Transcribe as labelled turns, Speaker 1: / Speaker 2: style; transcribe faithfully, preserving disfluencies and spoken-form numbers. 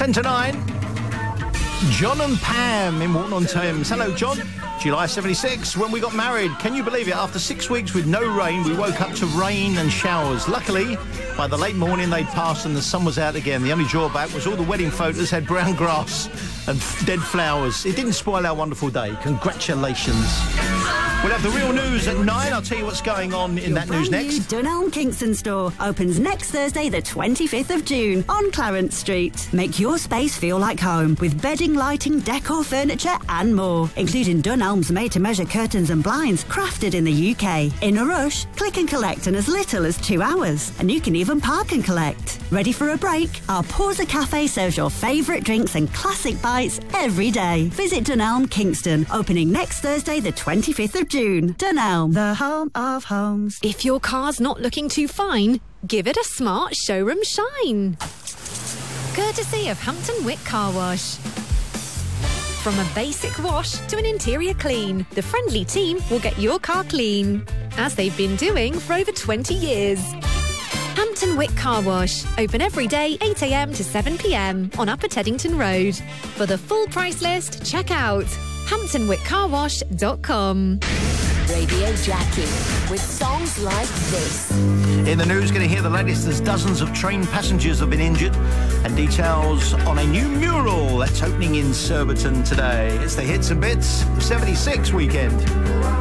Speaker 1: ten to nine. John and Pam in Walton on Thames. Hello, John. July seventy-six, when we got married. Can you believe it? After six weeks with no rain, we woke up to rain and showers. Luckily, by the late morning, they'd passed and the sun was out again. The only drawback was all the wedding photos had brown grass and dead flowers. It didn't spoil our wonderful day. Congratulations. We'll have the real news at nine. I'll tell you what's going on in
Speaker 2: Your
Speaker 1: that news
Speaker 2: brand new
Speaker 1: next.
Speaker 2: Dunelm Kingston store opens next Thursday, the twenty-fifth of June, on Clarence Street. Make your space feel like home with bedding, lighting, decor, furniture, and more, including Dunelm's made-to-measure curtains and blinds, crafted in the U K. In a rush? Click and collect in as little as two hours, and you can even park and collect. Ready for a break? Our Pausa Cafe serves your favourite drinks and classic bites every day. Visit Dunelm Kingston, opening next Thursday, the twenty-fifth of June. Dunelm, the home of homes.
Speaker 3: If your car's not looking too fine, give it a smart showroom shine. Courtesy of Hampton Wick Car Wash. From a basic wash to an interior clean, the friendly team will get your car clean, as they've been doing for over twenty years. Hampton Wick Car Wash, open every day eight a m to seven p m on Upper Teddington Road. For the full price list, check out hampton wick car wash dot com.
Speaker 4: Radio Jackie, with songs like this.
Speaker 1: In the news, going to hear the latest as dozens of train passengers have been injured and details on a new mural that's opening in Surbiton today. It's the Hits and Bits seventy-six weekend.